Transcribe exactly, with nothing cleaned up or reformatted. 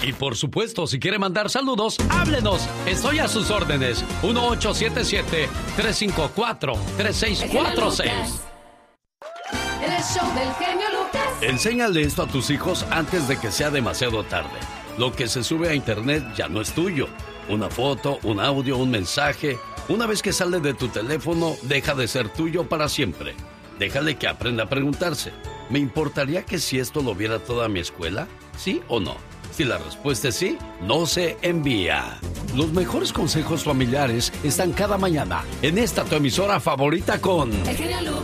Y por supuesto, si quiere mandar saludos, háblenos. Estoy a sus órdenes. uno ocho siete siete, tres cinco cuatro, tres seis cuatro seis. El show del genio Lucas. Enséñale esto a tus hijos antes de que sea demasiado tarde. Lo que se sube a internet ya no es tuyo. Una foto, un audio, un mensaje. Una vez que sale de tu teléfono, deja de ser tuyo para siempre. Déjale que aprenda a preguntarse. ¿Me importaría que si esto lo viera toda mi escuela? ¿Sí o no? Si la respuesta es sí, no se envía. Los mejores consejos familiares están cada mañana en esta tu emisora favorita con... El genio Lucas.